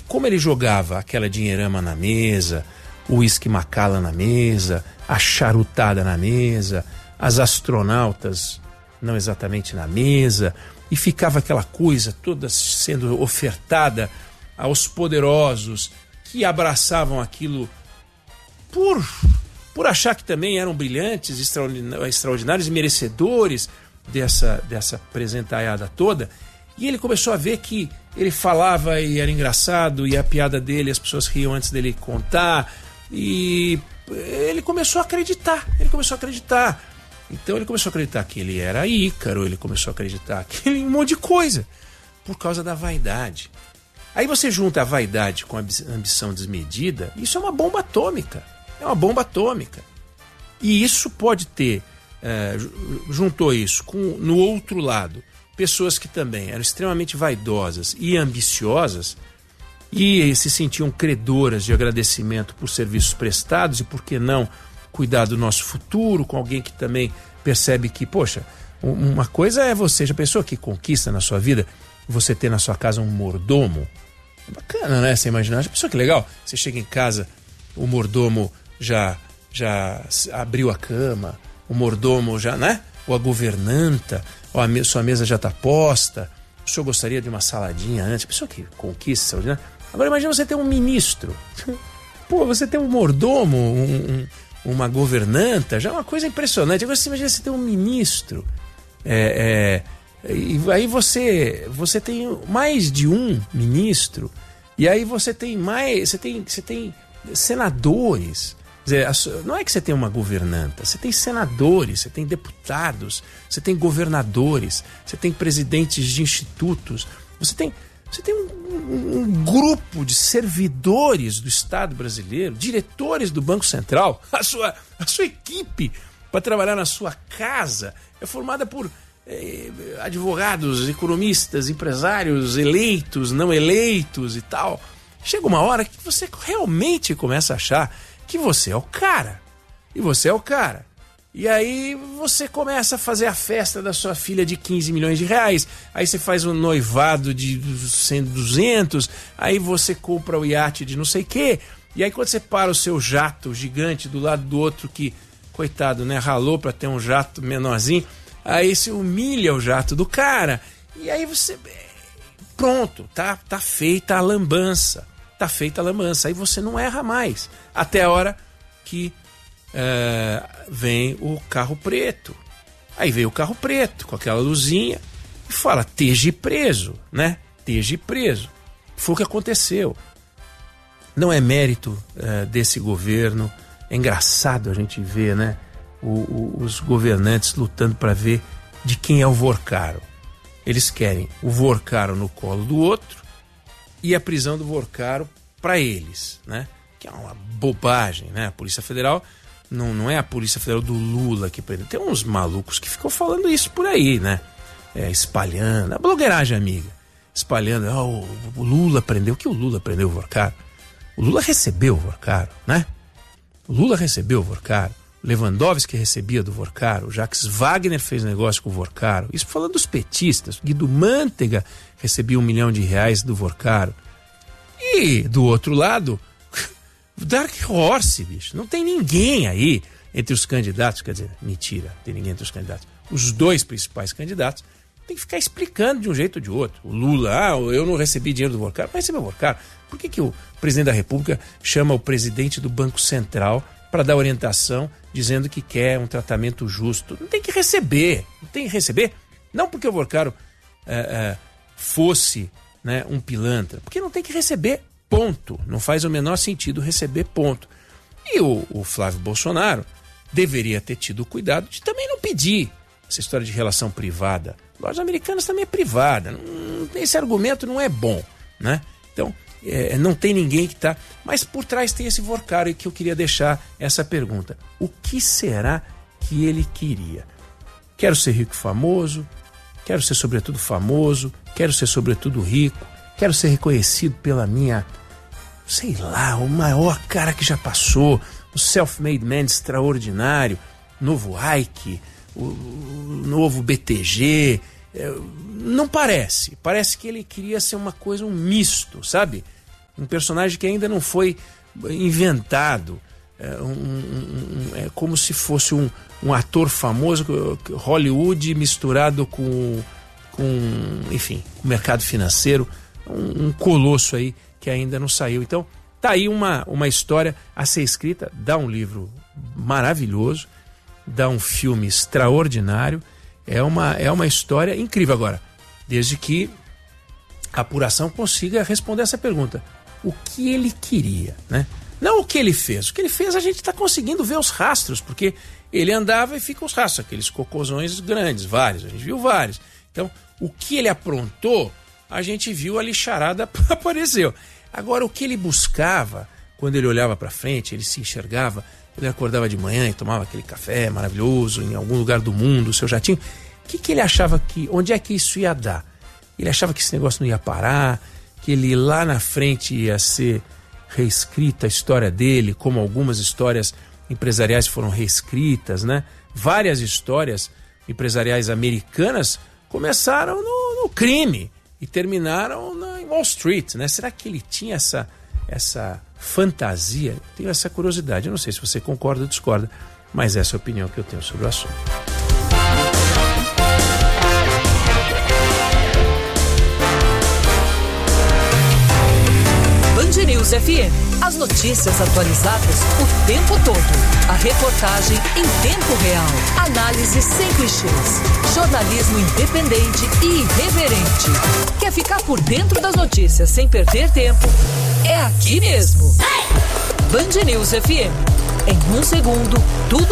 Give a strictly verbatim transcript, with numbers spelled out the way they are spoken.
como ele jogava aquela dinheirama na mesa, o uísque Macallan na mesa, a charutada na mesa, as astronautas não exatamente na mesa, e ficava aquela coisa toda sendo ofertada aos poderosos que abraçavam aquilo por, por achar que também eram brilhantes, extraordinários e merecedores dessa, dessa presentaiada toda. E ele começou a ver que ele falava e era engraçado, e a piada dele, as pessoas riam antes dele contar, e ele começou a acreditar, ele começou a acreditar. Então ele começou a acreditar que ele era Ícaro, ele começou a acreditar que ele um monte de coisa, por causa da vaidade. Aí você junta a vaidade com a ambição desmedida, isso é uma bomba atômica, é uma bomba atômica. E isso pode ter, é, juntou isso com, no outro lado, pessoas que também eram extremamente vaidosas e ambiciosas e se sentiam credoras de agradecimento por serviços prestados e, por que não, cuidar do nosso futuro, com alguém que também percebe que, poxa, uma coisa é você, já pensou que conquista na sua vida você ter na sua casa um mordomo? É bacana, né? Você imaginar, já pensou que legal? Você chega em casa, o mordomo já, já abriu a cama, o mordomo já, né? Ou a governanta, ou a me- sua mesa já está posta, o senhor gostaria de uma saladinha antes? Pensou que conquista extraordinária? Agora imagina você ter um ministro, pô, você ter um mordomo, um, um, uma governanta, já é uma coisa impressionante. Agora você imagina você ter um ministro, é, é, e aí você, você tem mais de um ministro, e aí você tem mais, você tem, você tem senadores. Quer dizer, não é que você tem uma governanta, você tem senadores, você tem deputados, você tem governadores, você tem presidentes de institutos, você tem, você tem um, um, um grupo de servidores do Estado brasileiro, diretores do Banco Central. A sua, a sua equipe para trabalhar na sua casa é formada por eh, advogados, economistas, empresários eleitos, não eleitos e tal. Chega uma hora que você realmente começa a achar que você é o cara, e você é o cara. E aí você começa a fazer a festa da sua filha de quinze milhões de reais, aí você faz um noivado de cem, duzentos, aí você compra o iate de não sei o quê, e aí quando você para o seu jato gigante do lado do outro que, coitado, né, ralou para ter um jato menorzinho, aí você humilha o jato do cara, e aí você... Pronto, tá, tá feita a lambança. Tá feita a lambança, aí você não erra mais, até a hora que é, vem o carro preto. Aí veio o carro preto com aquela luzinha e fala, esteja preso, né? Esteja preso. Foi o que aconteceu. Não é mérito é, desse governo. É engraçado a gente ver, né, o, o, os governantes lutando para ver de quem é o Vorcaro. Eles querem o Vorcaro no colo do outro e a prisão do Vorcaro para eles, né? Que é uma bobagem, né? A Polícia Federal não, não é a Polícia Federal do Lula que prende. Tem uns malucos que ficam falando isso por aí, né? É, espalhando, a blogueiragem amiga, espalhando, oh, o Lula prendeu. O que o Lula prendeu o Vorcaro? O Lula recebeu o Vorcaro, né? O Lula recebeu o Vorcaro. Lewandowski recebia do Vorcaro, o Jacques Wagner fez negócio com o Vorcaro. Isso falando dos petistas. Guido Mantega recebia um milhão de reais do Vorcaro. E do outro lado, Dark Horse, bicho. Não tem ninguém aí entre os candidatos. Quer dizer, mentira, não tem ninguém entre os candidatos. Os dois principais candidatos tem que ficar explicando de um jeito ou de outro. O Lula, ah, eu não recebi dinheiro do Vorcaro. Mas recebeu o Vorcaro. Por que, que o presidente da República chama o presidente do Banco Central para dar orientação dizendo que quer um tratamento justo? Não tem que receber, não tem que receber, não porque o Vorcaro é, é, fosse, né, um pilantra, porque não tem que receber, ponto. Não faz o menor sentido receber, ponto. E o, o Flávio Bolsonaro deveria ter tido o cuidado de também não pedir essa história de relação privada. Lojas Americanas também é privada, não, esse argumento não é bom, né? Então, É, não tem ninguém que está... Mas por trás tem esse Vorcaro, e que eu queria deixar essa pergunta. O que será que ele queria? Quero ser rico e famoso, quero ser sobretudo famoso, quero ser sobretudo rico, quero ser reconhecido pela minha, sei lá, o maior cara que já passou, o self-made man extraordinário, novo Ike, o, o novo B T G... É, não parece. Parece que ele queria ser uma coisa, um misto, sabe? um personagem que ainda não foi inventado. É, um, um, um, é como se fosse um, um ator famoso, Hollywood misturado com, com enfim, o mercado financeiro, um, um colosso aí que ainda não saiu. Então, tá aí uma, uma história a ser escrita, dá um livro maravilhoso, dá um filme extraordinário, é uma, é uma história incrível. Agora, desde que a apuração consiga responder essa pergunta: o que ele queria, né? Não o que ele fez. O que ele fez a gente está conseguindo ver os rastros, porque ele andava e fica os rastros, aqueles cocôzões grandes, vários, a gente viu vários. Então, o que ele aprontou, a gente viu, a lixarada apareceu. Agora, o que ele buscava, quando ele olhava para frente, ele se enxergava, ele acordava de manhã e tomava aquele café maravilhoso em algum lugar do mundo, o seu jatinho, o que, que ele achava que, onde é que isso ia dar? Ele achava que esse negócio não ia parar, que ele lá na frente ia ser reescrita a história dele, como algumas histórias empresariais foram reescritas, né? Várias histórias empresariais americanas começaram no, no crime e terminaram na, em Wall Street, né? Será que ele tinha essa, essa fantasia? Eu tenho essa curiosidade. Eu não sei se você concorda ou discorda, mas essa é a opinião que eu tenho sobre o assunto. Band News F M. As notícias atualizadas o tempo todo. A reportagem em tempo real. Análise sem clichês. Jornalismo independente e irreverente. Quer ficar por dentro das notícias sem perder tempo? É aqui mesmo. Band News F M. Em um segundo, tudo